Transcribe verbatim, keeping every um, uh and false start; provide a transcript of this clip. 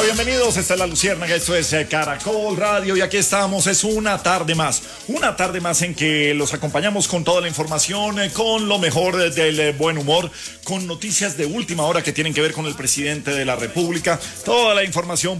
bienvenidos. Esta es La Luciérnaga, esto es Caracol Radio y aquí estamos. Es una tarde más, una tarde más en que los acompañamos con toda la información, con lo mejor del buen humor, con noticias de última hora que tienen que ver con el presidente de la República, toda la información